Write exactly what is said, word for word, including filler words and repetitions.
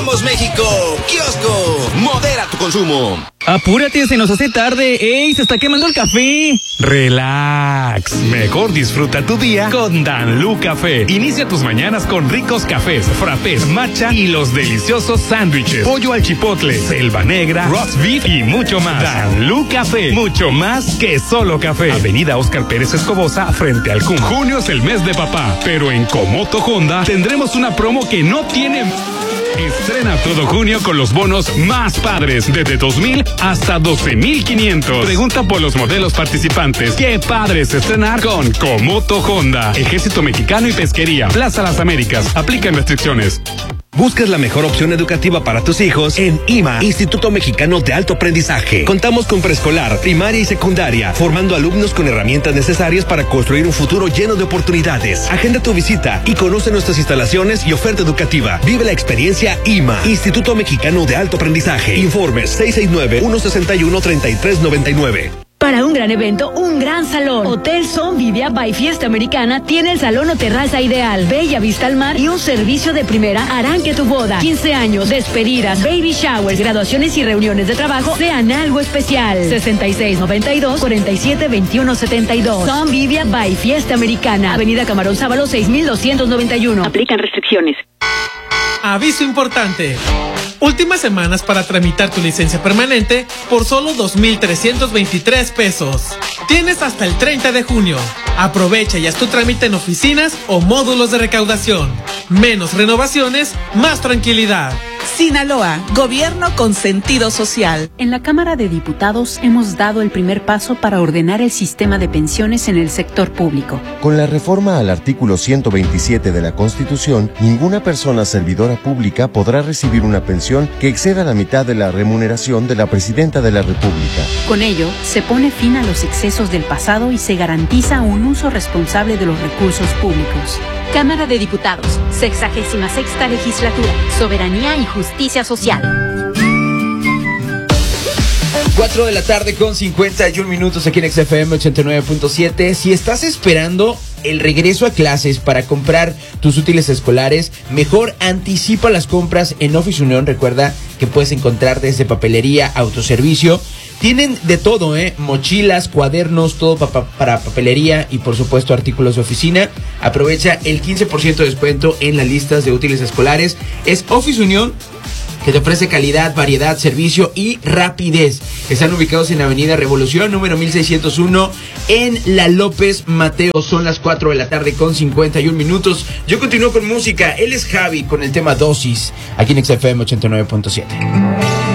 México, kiosco, modera tu consumo. Apúrate, se nos hace tarde. ¡Ey, se está quemando el café! Relax, mejor disfruta tu día con Danlú Café. Inicia tus mañanas con ricos cafés, frappés, matcha y los deliciosos sándwiches, pollo al chipotle, selva negra, roast beef y mucho más. Danlú Café, mucho más que solo café. Avenida Óscar Pérez Escobosa, frente al C U M. Junio es el mes de papá, pero en Comoto Honda tendremos una promo que no tiene... Estrena todo junio con los bonos más padres, desde dos mil hasta doce mil quinientos. Pregunta por los modelos participantes. ¡Qué padre es estrenar con Comoto Honda! Ejército Mexicano y Pesquería, Plaza Las Américas. Aplican restricciones. Buscas la mejor opción educativa para tus hijos en I M A, Instituto Mexicano de Alto Aprendizaje. Contamos con preescolar, primaria y secundaria, formando alumnos con herramientas necesarias para construir un futuro lleno de oportunidades. Agenda tu visita y conoce nuestras instalaciones y oferta educativa. Vive la experiencia I M A, Instituto Mexicano de Alto Aprendizaje. Informes seis seis nueve, uno seis uno, tres tres nueve nueve. Para un gran evento, un gran salón. Hotel Son Vivia by Fiesta Americana tiene el salón o terraza ideal. Bella vista al mar y un servicio de primera harán que tu boda, quince años, despedidas, baby showers, graduaciones y reuniones de trabajo sean algo especial. sesenta y seis noventa y dos, cuarenta y siete veintiuno setenta y dos. Son Vivia by Fiesta Americana. Avenida Camarón Sábalo seis mil doscientos noventa y uno. Aplican restricciones. Aviso importante. Últimas semanas para tramitar tu licencia permanente por solo dos mil trescientos veintitrés pesos. Tienes hasta el treinta de junio. Aprovecha y haz tu trámite en oficinas o módulos de recaudación. Menos renovaciones, más tranquilidad. Sinaloa, gobierno con sentido social. En la Cámara de Diputados hemos dado el primer paso para ordenar el sistema de pensiones en el sector público. Con la reforma al artículo ciento veintisiete de la Constitución, ninguna persona servidora pública podrá recibir una pensión que exceda la mitad de la remuneración de la Presidenta de la República. Con ello, se pone fin a los excesos del pasado y se garantiza un uso responsable de los recursos públicos. Cámara de Diputados, sexagésima sexta legislatura, soberanía y justicia social. cuatro de la tarde con cincuenta y un minutos aquí en X F M ochenta y nueve punto siete. Si estás esperando el regreso a clases para comprar tus útiles escolares, mejor anticipa las compras en Office Unión. Recuerda que puedes encontrar desde papelería, autoservicio. Tienen de todo, ¿eh? Mochilas, cuadernos, todo pa- pa- para papelería y por supuesto artículos de oficina. Aprovecha el quince por ciento de descuento en las listas de útiles escolares. Es Office Unión, que te ofrece calidad, variedad, servicio y rapidez. Están ubicados en Avenida Revolución, número mil seiscientos uno, en La López Mateo. Son las cuatro de la tarde con cincuenta y un minutos. Yo continúo con música. Él es Javi con el tema Dosis, aquí en X F M ochenta y nueve punto siete.